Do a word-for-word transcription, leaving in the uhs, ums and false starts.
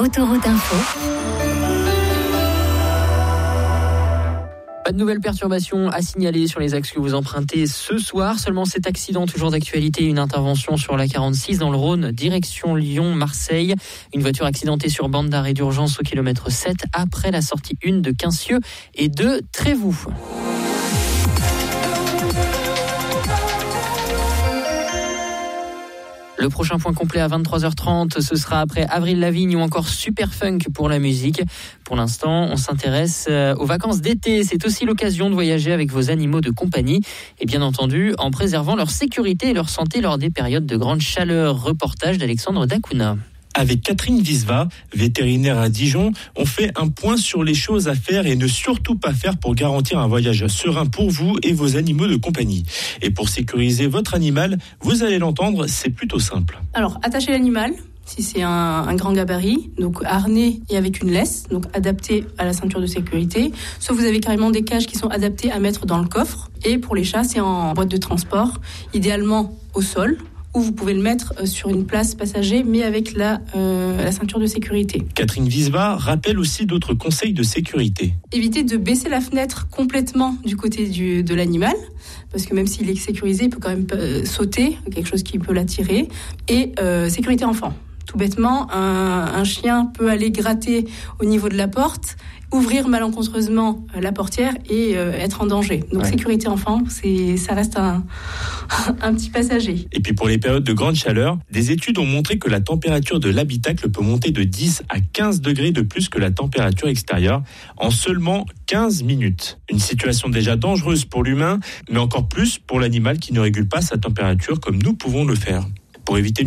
Autoroute Info. Pas de nouvelles perturbations à signaler sur les axes que vous empruntez ce soir. Seulement cet accident toujours d'actualité, une intervention sur la quarante-six dans le Rhône, direction Lyon-Marseille. Une voiture accidentée sur bande d'arrêt d'urgence au kilomètre sept après la sortie un de Quincieux et de Trévoux. Le prochain point complet à vingt-trois heures trente, ce sera après Avril Lavigne ou encore Superfunk pour la musique. Pour l'instant, on s'intéresse aux vacances d'été. C'est aussi l'occasion de voyager avec vos animaux de compagnie et bien entendu en préservant leur sécurité et leur santé lors des périodes de grande chaleur. Reportage d'Alexandre Dacuna. Avec Catherine Visva, vétérinaire à Dijon, on fait un point sur les choses à faire et ne surtout pas faire pour garantir un voyage serein pour vous et vos animaux de compagnie. Et pour sécuriser votre animal, vous allez l'entendre, c'est plutôt simple. Alors, attacher l'animal, si c'est un, un grand gabarit, donc harnais et avec une laisse, donc adapté à la ceinture de sécurité. Soit vous avez carrément des cages qui sont adaptées à mettre dans le coffre. Et pour les chats, c'est en boîte de transport, idéalement au sol, ou vous pouvez le mettre sur une place passager, mais avec la, euh, la ceinture de sécurité. Catherine Visva rappelle aussi d'autres conseils de sécurité. Évitez de baisser la fenêtre complètement du côté du, de l'animal, parce que même s'il est sécurisé, il peut quand même euh, sauter, quelque chose qui peut l'attirer. Et euh, sécurité enfant. Tout bêtement, un, un chien peut aller gratter au niveau de la porte, ouvrir malencontreusement la portière et euh, être en danger. Donc ouais. Sécurité enfant, c'est, ça reste un, un petit passager. Et puis pour les périodes de grande chaleur, des études ont montré que la température de l'habitacle peut monter de dix à quinze degrés de plus que la température extérieure en seulement quinze minutes. Une situation déjà dangereuse pour l'humain, mais encore plus pour l'animal qui ne régule pas sa température comme nous pouvons le faire. Pour éviter